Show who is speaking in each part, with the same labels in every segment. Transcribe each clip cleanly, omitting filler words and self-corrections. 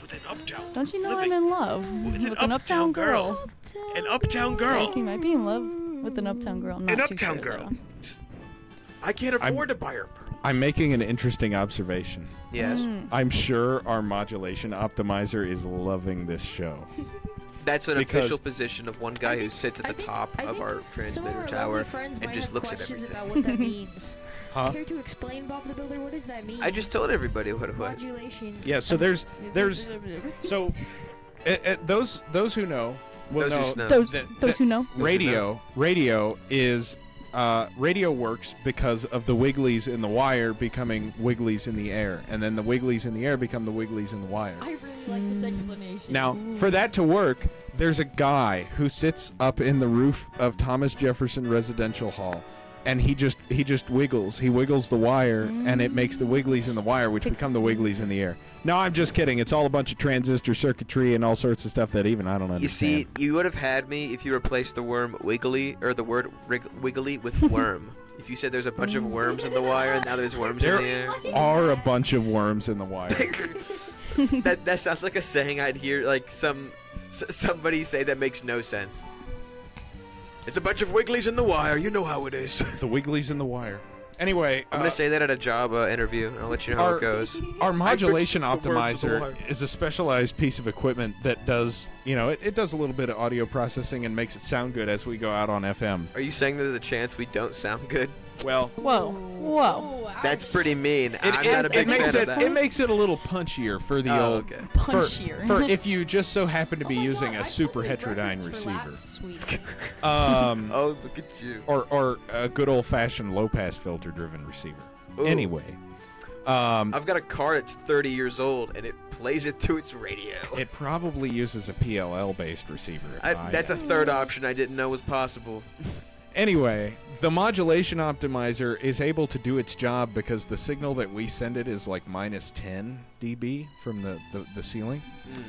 Speaker 1: with an uptown.
Speaker 2: Don't you know
Speaker 1: living
Speaker 2: I'm in love with an uptown girl?
Speaker 1: An uptown girl.
Speaker 2: Yes, he might be in love with an uptown girl. I'm not
Speaker 1: An
Speaker 2: too
Speaker 1: uptown
Speaker 2: sure,
Speaker 1: girl.
Speaker 2: though.
Speaker 1: I can't afford to buy her.
Speaker 3: I'm making an interesting observation.
Speaker 4: Yes.
Speaker 3: I'm sure our modulation optimizer is loving this show.
Speaker 4: That's an
Speaker 3: Because-
Speaker 4: official position of one guy who sits at the top of our transmitter tower and just looks at everything.
Speaker 5: About what that means.
Speaker 3: Huh?
Speaker 5: Care to explain, Bob the Builder? What does that mean?
Speaker 4: I just told everybody what it was.
Speaker 5: Modulation.
Speaker 3: Yeah, so there's so those who know will
Speaker 4: Those who
Speaker 3: know
Speaker 4: know.
Speaker 2: Those who know.
Speaker 3: radio is radio works because of the wigglies in the wire becoming wigglies in the air, and then the wigglies in the air become the wigglies in the wire.
Speaker 6: I really like this explanation.
Speaker 3: Now, for that to work, there's a guy who sits up in the roof of Thomas Jefferson Residential Hall, and he just wiggles. He wiggles the wire, and it makes the wigglies in the wire, which become the wigglies in the air. No, I'm just kidding. It's all a bunch of transistor circuitry and all sorts of stuff that even I don't understand.
Speaker 4: You see, you would have had me if you replaced the word wiggly with worm. If you said there's a bunch of worms in the wire and now there's worms in the air.
Speaker 3: are a bunch of worms in the wire.
Speaker 4: That sounds like a saying I'd hear like somebody say that makes no sense. It's a bunch of wigglies in the wire. You know how it is.
Speaker 3: The wigglies in the wire. Anyway,
Speaker 4: I'm gonna say that at a job interview. I'll let you know how it goes.
Speaker 3: Our modulation
Speaker 4: I fixed the worms in the
Speaker 3: optimizer
Speaker 4: wire.
Speaker 3: is a specialized piece of equipment that does, it does a little bit of audio processing and makes it sound good as we go out on FM.
Speaker 4: Are you saying there's a chance we don't sound good?
Speaker 3: Well,
Speaker 2: Whoa.
Speaker 4: That's pretty mean. I'm not a
Speaker 3: it
Speaker 4: big
Speaker 3: makes
Speaker 4: fan
Speaker 3: it
Speaker 4: of that.
Speaker 3: it makes it a little punchier for the
Speaker 4: Oh,
Speaker 3: old
Speaker 4: okay.
Speaker 2: Punchier.
Speaker 3: for if you just so happen to be using a super heterodyne receiver.
Speaker 4: Oh, look at you.
Speaker 3: Or a good old-fashioned low-pass filter-driven receiver.
Speaker 4: Ooh.
Speaker 3: Anyway,
Speaker 4: I've got a car that's 30 years old, and it plays it to its radio.
Speaker 3: it probably uses a PLL-based receiver.
Speaker 4: That's a third option I didn't know was possible.
Speaker 3: Anyway, the modulation optimizer is able to do its job because the signal that we send it is like minus 10 dB from the ceiling.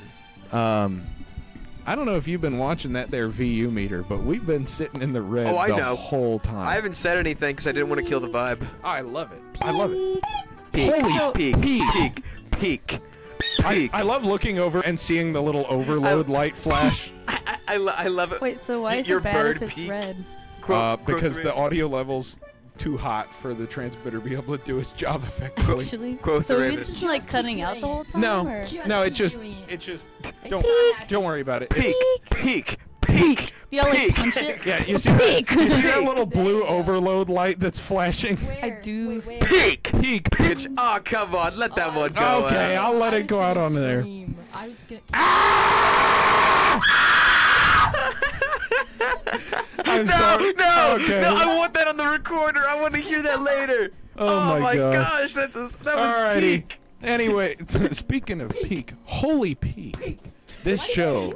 Speaker 3: I don't know if you've been watching that there VU meter, but we've been sitting in the red
Speaker 4: Oh, I
Speaker 3: the
Speaker 4: know.
Speaker 3: whole time.
Speaker 4: I haven't said anything because I didn't want to kill the vibe.
Speaker 3: I love it. I love it.
Speaker 4: Peak,
Speaker 3: Holy
Speaker 4: peak,
Speaker 3: peak.
Speaker 4: peak, peak, peak.
Speaker 3: I love looking over and seeing the little overload light flash
Speaker 4: I love it.
Speaker 2: Wait, so why is
Speaker 4: Your
Speaker 2: it bad
Speaker 4: bird
Speaker 2: if it's
Speaker 4: peak.
Speaker 2: red?
Speaker 3: because the audio level's too hot for the transmitter to be able to do its job effectively.
Speaker 2: Actually,
Speaker 4: Quote
Speaker 2: so
Speaker 4: the
Speaker 2: is it
Speaker 4: Raven.
Speaker 2: just like cutting out the whole time?
Speaker 3: No,
Speaker 2: or?
Speaker 3: no, it just don't worry about it.
Speaker 4: Peak, peak, peak.
Speaker 2: You gotta like
Speaker 4: Peak.
Speaker 2: punch it.
Speaker 3: Yeah, you see that little blue overload light that's flashing?
Speaker 2: I do.
Speaker 4: Peak,
Speaker 3: Peak.
Speaker 4: bitch. Oh, come on, let that one go.
Speaker 3: Okay, I'll let it go out on there.
Speaker 6: I was gonna.
Speaker 3: I'm sorry.
Speaker 4: No,
Speaker 3: Okay.
Speaker 4: no, I want that on the recorder. I want to hear that later.
Speaker 3: Oh my God.
Speaker 4: gosh, that was
Speaker 3: Alrighty.
Speaker 4: peak.
Speaker 3: Anyway, speaking of peak, holy peak. This show.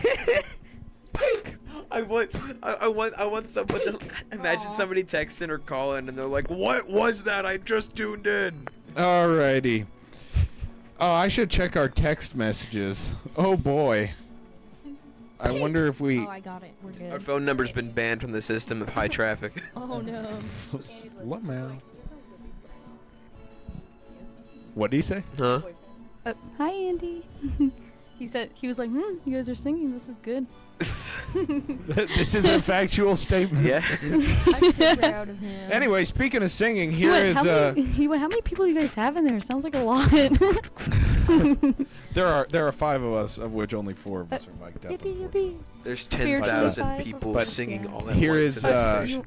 Speaker 4: I want someone to imagine somebody texting or calling and they're like, "What was that? I just tuned in."
Speaker 3: Alrighty. Oh, I should check our text messages. Oh boy. I wonder if we.
Speaker 6: Oh, I got it. We're good.
Speaker 4: Our phone number's been banned from the system of high traffic.
Speaker 6: Oh no.
Speaker 3: Lamau. What did he say?
Speaker 4: Huh?
Speaker 2: Hi, Andy. He was like, you guys are singing. This is good.
Speaker 3: This is a factual statement.
Speaker 4: Yeah.
Speaker 6: I'm so proud of him.
Speaker 3: Anyway, speaking of singing,
Speaker 2: He
Speaker 3: here
Speaker 2: went,
Speaker 3: is
Speaker 2: he went, how many people do you guys have in there? Sounds like a lot.
Speaker 3: there are 5 of us, of which only 4 of us are mic'd up.
Speaker 2: Yippee, yippee.
Speaker 4: There's
Speaker 2: Spiritual
Speaker 4: 10,000
Speaker 2: vibe.
Speaker 4: people
Speaker 3: But
Speaker 4: singing all at
Speaker 3: Here
Speaker 4: once
Speaker 3: is
Speaker 4: in that station.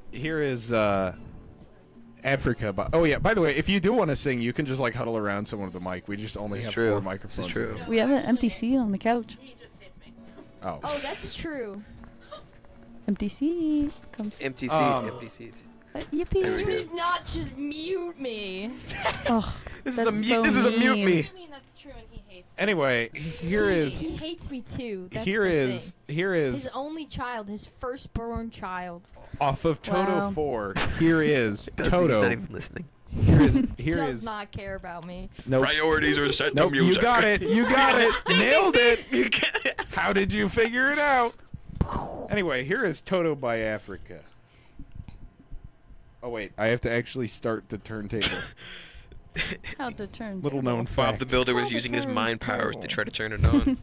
Speaker 3: Africa. Oh yeah. By the way, if you do want to sing, you can just like huddle around someone with the mic. We just only
Speaker 4: This is
Speaker 3: have
Speaker 4: true.
Speaker 3: 4
Speaker 4: This
Speaker 3: microphones.
Speaker 4: is true.
Speaker 2: We have an empty seat on the couch.
Speaker 3: Oh.
Speaker 6: Oh, that's true.
Speaker 2: Empty seat. Comes.
Speaker 4: Empty seats, empty seats.
Speaker 2: Yippee.
Speaker 4: There we
Speaker 6: You
Speaker 4: go.
Speaker 6: did not just mute me.
Speaker 2: Oh,
Speaker 4: This is a
Speaker 2: that's
Speaker 4: mute.
Speaker 2: so
Speaker 4: This is a mute
Speaker 2: mean.
Speaker 4: me.
Speaker 7: I mean, that's true, and he hates
Speaker 3: Anyway, here is
Speaker 6: He hates me too. That's
Speaker 3: here
Speaker 6: the
Speaker 3: is
Speaker 6: thing.
Speaker 3: here
Speaker 6: His
Speaker 3: is
Speaker 6: only child, his firstborn child.
Speaker 3: off of Toto
Speaker 2: Wow.
Speaker 3: 4. Here is
Speaker 4: He's not
Speaker 3: Toto.
Speaker 4: even listening.
Speaker 3: Here
Speaker 6: Does
Speaker 3: is
Speaker 6: not care about me.
Speaker 3: nope.
Speaker 1: Priorities are set to
Speaker 3: Nope, you
Speaker 1: music.
Speaker 3: got it. You got it. Nailed it. How did you figure it out? Anyway, here is Toto by Africa. Oh wait, I have to actually start the turntable.
Speaker 2: How to turn.
Speaker 3: Little
Speaker 2: turbo.
Speaker 3: known
Speaker 4: Bob
Speaker 3: fact.
Speaker 4: the Builder was
Speaker 2: How to
Speaker 4: using his
Speaker 2: turn
Speaker 4: mind powers to
Speaker 2: turbo.
Speaker 4: try to turn it on.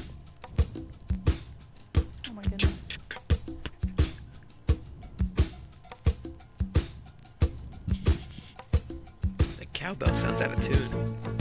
Speaker 2: Oh my goodness.
Speaker 4: The cowbell sounds out of tune.